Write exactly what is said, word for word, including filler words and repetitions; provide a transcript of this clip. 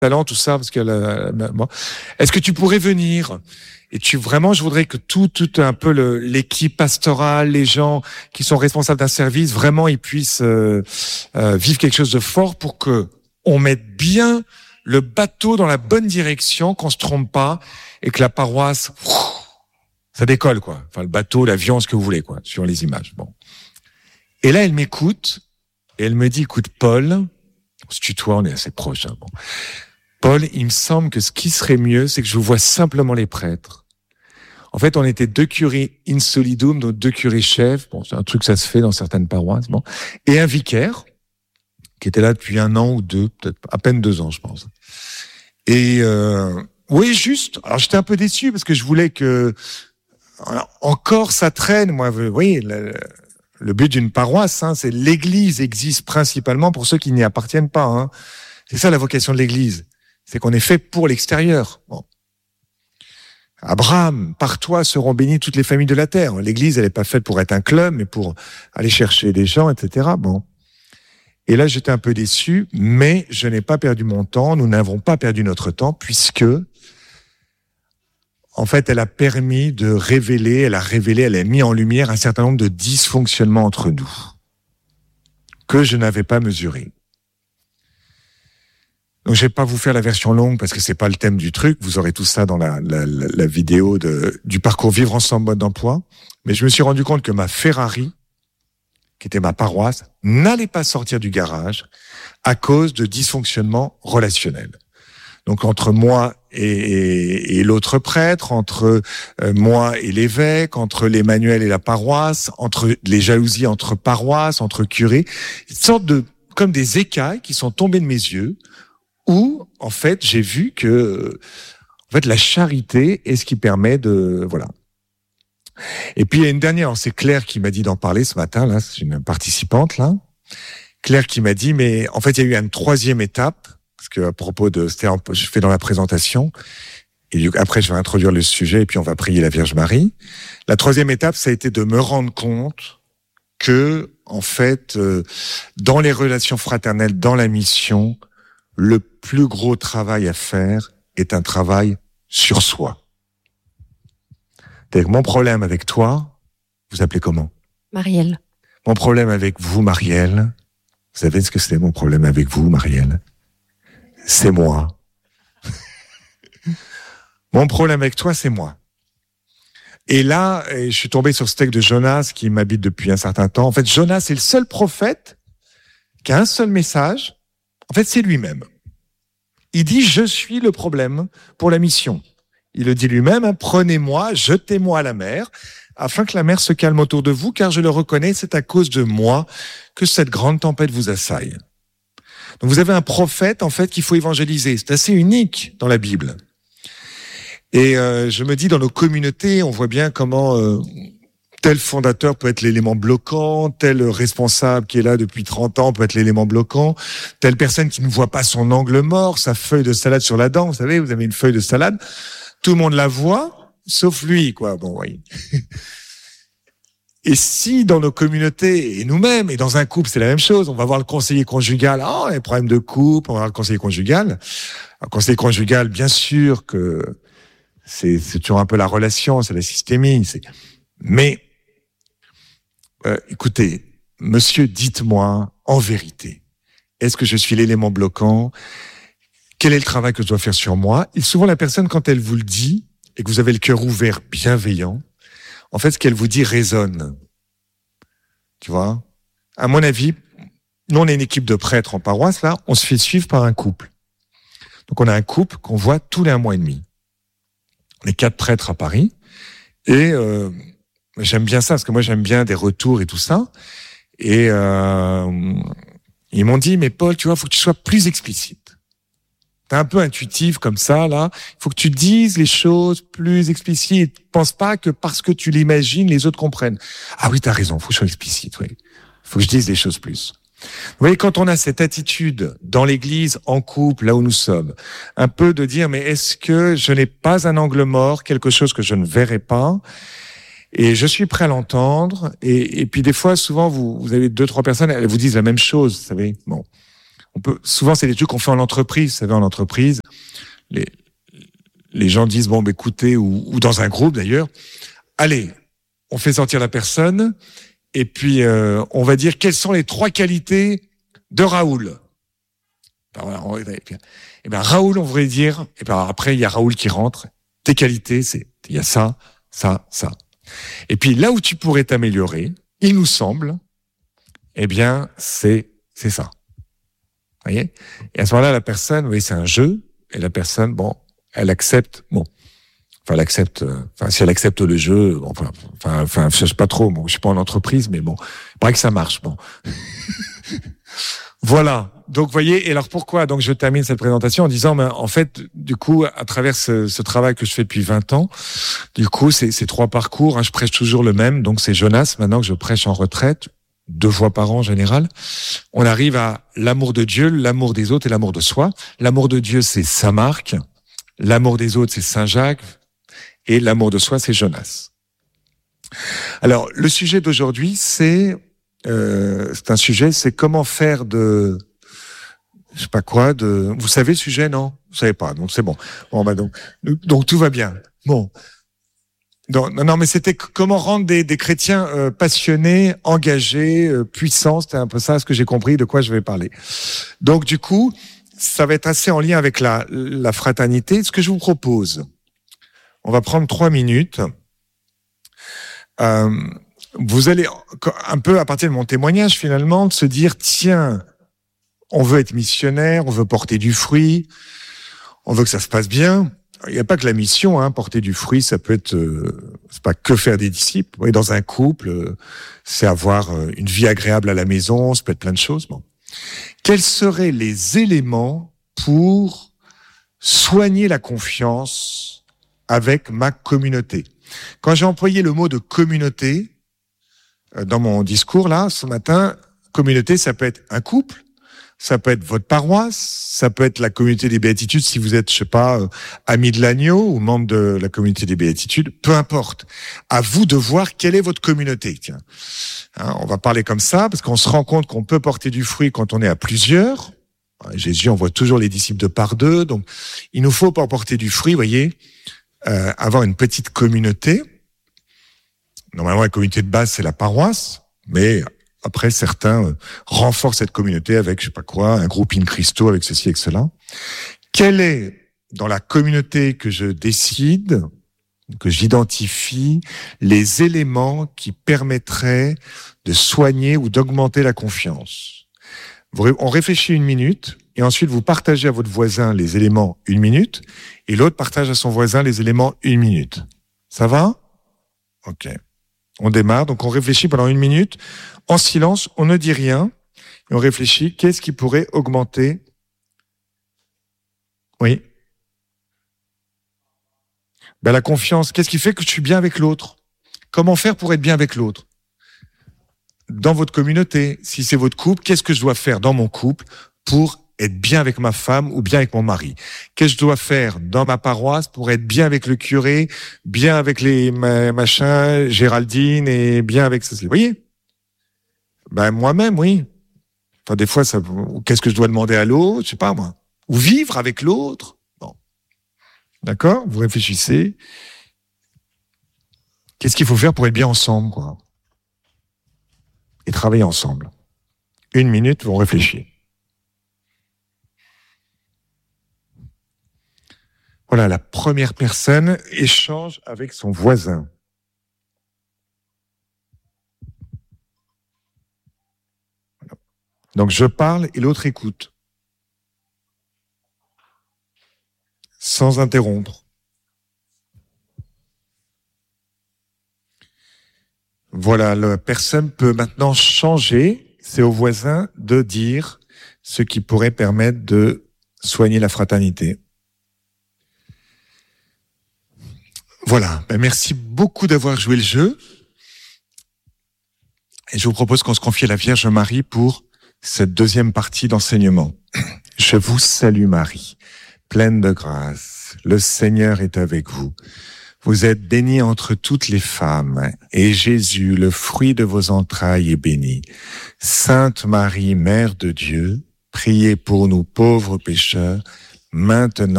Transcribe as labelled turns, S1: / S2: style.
S1: talent, tout ça, parce que la, la, bon. Est-ce que tu pourrais venir? Et tu vraiment, je voudrais que tout, tout un peu le, l'équipe pastorale, les gens qui sont responsables d'un service, vraiment, ils puissent euh, euh, vivre quelque chose de fort pour que on mette bien le bateau dans la bonne direction, qu'on se trompe pas et que la paroisse, ça décolle quoi. Enfin, le bateau, l'avion, ce que vous voulez quoi, sur les images. Bon. Et là, elle m'écoute et elle me dit, écoute, Paul, on se tutoie, on est assez proches. Hein, bon. Paul, il me semble que ce qui serait mieux, c'est que je vous vois simplement les prêtres. En fait, on était deux curés in solidum, donc deux curés chefs. Bon, c'est un truc, ça se fait dans certaines paroisses. Bon. Et un vicaire, qui était là depuis un an ou deux, peut-être à peine deux ans, je pense. Et euh, oui, juste. Alors, j'étais un peu déçu parce que je voulais que alors, encore ça traîne. Moi, vous voyez, le, le but d'une paroisse, hein, c'est l'Église existe principalement pour ceux qui n'y appartiennent pas. Hein. C'est ça la vocation de l'Église. C'est qu'on est fait pour l'extérieur. Bon. Abraham, par toi seront bénies toutes les familles de la terre. L'Église, elle n'est pas faite pour être un club, mais pour aller chercher des gens, et cetera. Bon. Et là, j'étais un peu déçu, mais je n'ai pas perdu mon temps. Nous n'avons pas perdu notre temps, puisque, en fait, elle a permis de révéler, elle a révélé, elle a mis en lumière un certain nombre de dysfonctionnements entre nous que je n'avais pas mesurés. Donc, je vais pas vous faire la version longue parce que c'est pas le thème du truc. Vous aurez tout ça dans la, la, la, la vidéo de, du parcours Vivre ensemble mode d'emploi. Mais je me suis rendu compte que ma Ferrari, qui était ma paroisse, n'allait pas sortir du garage à cause de dysfonctionnements relationnels. Donc, entre moi et, et, et l'autre prêtre, entre euh, moi et l'évêque, entre l'Emmanuel et la paroisse, entre les jalousies entre paroisses, entre curés, une sorte de, comme des écailles qui sont tombées de mes yeux, où, en fait, j'ai vu que, en fait, la charité est ce qui permet de, voilà. Et puis, il y a une dernière, c'est Claire qui m'a dit d'en parler ce matin, là, c'est une participante, là. Claire qui m'a dit, mais, en fait, il y a eu une troisième étape, parce que, à propos de, c'était, je fais dans la présentation, et après, je vais introduire le sujet, et puis on va prier la Vierge Marie. La troisième étape, ça a été de me rendre compte que, en fait, euh, dans les relations fraternelles, dans la mission, le plus gros travail à faire est un travail sur soi. C'est-à-dire que mon problème avec toi, vous appelez comment?
S2: Marielle.
S1: Mon problème avec vous, Marielle, vous savez ce que c'est mon problème avec vous, Marielle? C'est moi. Mon problème avec toi, c'est moi. Et là, je suis tombé sur ce texte de Jonas qui m'habite depuis un certain temps. En fait, Jonas est le seul prophète qui a un seul message. En fait, c'est lui-même. Il dit, je suis le problème pour la mission. Il le dit lui-même, hein, prenez-moi, jetez-moi à la mer, afin que la mer se calme autour de vous, car je le reconnais, c'est à cause de moi que cette grande tempête vous assaille. Donc vous avez un prophète, en fait, qu'il faut évangéliser. C'est assez unique dans la Bible. Et euh, je me dis, dans nos communautés, on voit bien comment... Euh, tel fondateur peut être l'élément bloquant, tel responsable qui est là depuis trente ans peut être l'élément bloquant, telle personne qui ne voit pas son angle mort, sa feuille de salade sur la dent, vous savez, vous avez une feuille de salade, tout le monde la voit, sauf lui, quoi. Bon, oui. Et si dans nos communautés, et nous-mêmes, et dans un couple, c'est la même chose, on va voir le conseiller conjugal, ah, oh, les problèmes de couple, on va voir le conseiller conjugal. Un conseiller conjugal, bien sûr que c'est, c'est toujours un peu la relation, c'est la systémie, c'est, mais, Euh, écoutez, monsieur, dites-moi en vérité, est-ce que je suis l'élément bloquant? Quel est le travail que je dois faire sur moi? Et souvent, la personne, quand elle vous le dit, et que vous avez le cœur ouvert, bienveillant, en fait, ce qu'elle vous dit résonne. Tu vois? À mon avis, nous, on est une équipe de prêtres en paroisse, là, on se fait suivre par un couple. Donc, on a un couple qu'on voit tous les un mois et demi. On est quatre prêtres à Paris, et... Euh, j'aime bien ça, parce que moi, j'aime bien des retours et tout ça. Et euh, ils m'ont dit, mais Paul, tu vois, il faut que tu sois plus explicite. T'es un peu intuitif comme ça, là. Il faut que tu dises les choses plus explicites. Pense pas que parce que tu l'imagines, les autres comprennent. Ah oui, t'as raison, il faut que je sois explicite, oui. Il faut que je dise les choses plus. Vous voyez, quand on a cette attitude dans l'église, en couple, là où nous sommes, un peu de dire, mais est-ce que je n'ai pas un angle mort, quelque chose que je ne verrai pas? Et je suis prêt à l'entendre. Et, et puis des fois, souvent, vous, vous avez deux, trois personnes, elles vous disent la même chose, vous savez. Bon, On peut, souvent, c'est des trucs qu'on fait en entreprise. Vous savez, en entreprise, les, les gens disent, bon, bah, écoutez, ou, ou dans un groupe d'ailleurs, allez, on fait sortir la personne, et puis euh, on va dire quelles sont les trois qualités de Raoul. Ben voilà, on, et bien, et ben Raoul, on voudrait dire, et ben après il y a Raoul qui rentre. Tes qualités, c'est il y a ça, ça, ça. Et puis là où tu pourrais t'améliorer, il nous semble, eh bien c'est c'est ça. Vous voyez ? Et à ce moment-là, la personne, oui, c'est un jeu, et la personne, bon, elle accepte, bon. Enfin, elle accepte, euh, enfin, si elle accepte le jeu, bon, enfin, enfin, enfin, je sais pas trop, bon, je suis pas en entreprise, mais bon, pareil que ça marche, bon. Voilà. Donc, vous voyez, et alors pourquoi? Donc, je termine cette présentation en disant, ben, en fait, du coup, à travers ce, ce travail que je fais depuis vingt ans, du coup, c'est, c'est trois parcours, hein, je prêche toujours le même, donc c'est Jonas, maintenant que je prêche en retraite, deux fois par an en général. On arrive à l'amour de Dieu, l'amour des autres et l'amour de soi. L'amour de Dieu, c'est Saint Marc. L'amour des autres, c'est Saint Jacques. Et l'amour de soi, c'est Jonas. Alors, le sujet d'aujourd'hui, c'est, euh, c'est un sujet, c'est comment faire de, je sais pas quoi, de, vous savez le sujet, non? Vous savez pas, donc c'est bon. Bon, bah donc, donc tout va bien. Bon. Non, non, mais c'était comment rendre des, des chrétiens euh, passionnés, engagés, euh, puissants. C'était un peu ça, ce que j'ai compris de quoi je vais parler. Donc, du coup, ça va être assez en lien avec la, la fraternité. Ce que je vous propose, on va prendre trois minutes. Euh, vous allez un peu, à partir de mon témoignage, finalement, de se dire, tiens, on veut être missionnaire, on veut porter du fruit, on veut que ça se passe bien. Il n'y a pas que la mission, hein, porter du fruit, ça peut être, euh, c'est pas que faire des disciples. Oui, dans un couple, euh, c'est avoir euh, une vie agréable à la maison, ça peut être plein de choses. Bon. Quels seraient les éléments pour soigner la confiance avec ma communauté? Quand j'ai employé le mot de communauté euh, dans mon discours là ce matin, communauté, ça peut être un couple, ça peut être votre paroisse, ça peut être la communauté des béatitudes si vous êtes, je sais pas, euh, ami de l'agneau ou membre de la communauté des béatitudes, peu importe. À vous de voir quelle est votre communauté. Tiens, hein, on va parler comme ça parce qu'on se rend compte qu'on peut porter du fruit quand on est à plusieurs. Jésus envoie toujours les disciples de par deux, donc il nous faut pour porter du fruit, vous voyez, euh, avoir une petite communauté. Normalement, la communauté de base, c'est la paroisse, mais après, certains euh, renforcent cette communauté avec, je sais pas quoi, un groupe in Christo, avec ceci, avec cela. Quel est, dans la communauté que je décide, que j'identifie, les éléments qui permettraient de soigner ou d'augmenter la confiance? On réfléchit une minute, et ensuite vous partagez à votre voisin les éléments une minute, et l'autre partage à son voisin les éléments une minute. Ça va? Ok. On démarre, donc on réfléchit pendant une minute. En silence, on ne dit rien, et on réfléchit, qu'est-ce qui pourrait augmenter? Oui. Ben, la confiance, qu'est-ce qui fait que je suis bien avec l'autre? Comment faire pour être bien avec l'autre? Dans votre communauté, si c'est votre couple, qu'est-ce que je dois faire dans mon couple pour être bien avec ma femme ou bien avec mon mari? Qu'est-ce que je dois faire dans ma paroisse pour être bien avec le curé, bien avec les machins, Géraldine, et bien avec ceci? Vous voyez? Ben, moi-même, oui. Enfin, des fois, ça, qu'est-ce que je dois demander à l'autre? Je sais pas, moi. Ou vivre avec l'autre. Bon. D'accord? Vous réfléchissez. Qu'est-ce qu'il faut faire pour être bien ensemble, quoi? Et travailler ensemble. Une minute, on réfléchit. Voilà, la première personne échange avec son voisin. Donc je parle et l'autre écoute. Sans interrompre. Voilà, la personne peut maintenant changer. C'est au voisin de dire ce qui pourrait permettre de soigner la fraternité. Voilà, ben merci beaucoup d'avoir joué le jeu. Et je vous propose qu'on se confie à la Vierge Marie pour cette deuxième partie d'enseignement. Je vous salue Marie, pleine de grâce. Le Seigneur est avec vous. Vous êtes bénie entre toutes les femmes, et Jésus, le fruit de vos entrailles, est béni. Sainte Marie, Mère de Dieu, priez pour nous pauvres pécheurs, maintenant